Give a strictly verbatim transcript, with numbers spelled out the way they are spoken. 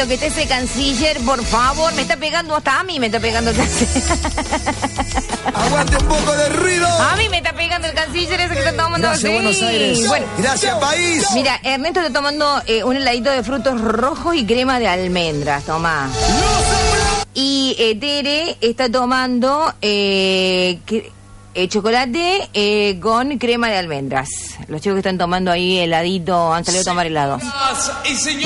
lo que está ese canciller, por favor. Me está pegando, hasta a mí me está pegando el canciller. Aguante un poco de ruido. A mí me está pegando el canciller ese que está tomando. Gracias, así. Buenos Aires. Bueno, Gracias, país. mira, Ernesto está tomando eh, un heladito de frutos rojos y crema de almendras. Toma. Y eh, Tere está tomando eh, que, eh, chocolate eh, con crema de almendras. Los chicos que están tomando ahí heladito han salido a tomar helado.